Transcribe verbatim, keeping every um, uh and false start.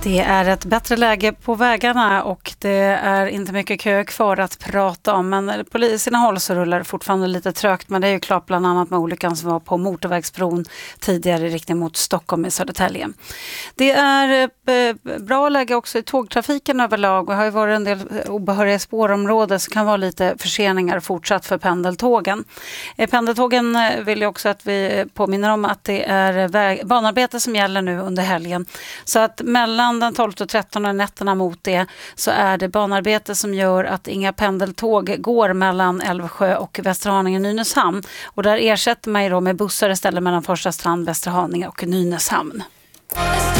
Det är ett bättre läge på vägarna och det är inte mycket kö kvar att prata om, men på sina håll så rullar det fortfarande lite trögt, men det är ju klart bland annat med olyckan som var på motorvägsbron tidigare i riktning mot Stockholm i Södertälje. Det är bra läge också i tågtrafiken överlag och har ju varit en del obehöriga spårområden så kan vara lite förseningar fortsatt för pendeltågen. Pendeltågen vill ju också att vi påminner om att det är väg- banarbete som gäller nu under helgen, så att mellan den tolfte och trettonde nätterna mot det så är det banarbete som gör att inga pendeltåg går mellan Älvsjö och Västerhaninge och Nynäshamn, och där ersätter man ju då med bussar istället mellan Första Strand, Västerhaninge och Nynäshamn.